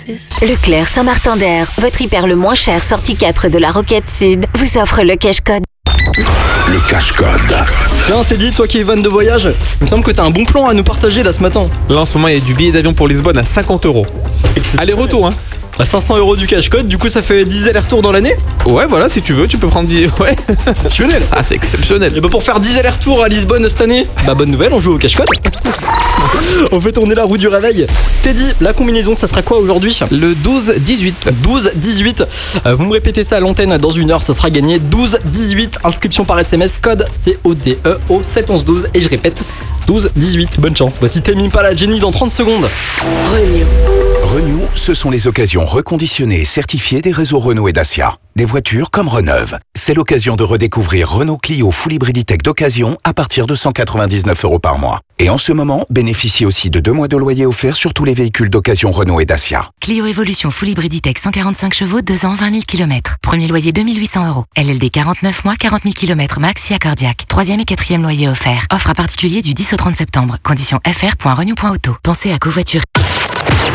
Leclerc Saint-Martin-d'Air, votre hyper le moins cher sortie 4 de la Roquette Sud, vous offre le cash code. Le cash-code. Tiens Teddy, toi qui es fan de voyage, il me semble que t'as un bon plan à nous partager là ce matin. Là en ce moment il y a du billet d'avion pour Lisbonne à 50 €. Aller-retour hein. À 500 € du cash code, du coup ça fait 10 allers-retours dans l'année. Ouais voilà, si tu veux tu peux prendre billet. Ouais. Exceptionnel. Ah c'est exceptionnel. Et bah pour faire 10 allers-retours à Lisbonne cette année, bah bonne nouvelle, on joue au cash code. On fait tourner la roue du réveil. Teddy, la combinaison ça sera quoi aujourd'hui? Le 12-18. 12-18. Vous me répétez ça à l'antenne dans une heure, ça sera gagné. 12-18, inscription par SMS, code CODE au 71112. Et je répète, 12-18. Bonne chance. Voici Tame Impala Jenny dans 30 secondes. Renew, ce sont les occasions reconditionnées et certifiées des réseaux Renault et Dacia. Des voitures comme Reneuve. C'est l'occasion de redécouvrir Renault Clio Full Hybrid Tech d'occasion à partir de 199 € par mois. Et en ce moment, bénéficiez aussi de 2 mois de loyer offert sur tous les véhicules d'occasion Renault et Dacia. Clio Evolution Full Hybrid Tech 145 chevaux, 2 ans, 20 000 km. Premier loyer 2 800 €. LLD 49 mois, 40 000 km max, SIA cardiaque. Troisième et quatrième loyer offert. Offre à particulier du 10 au 30 septembre. Conditions fr.renew.auto. Pensez à covoiturer.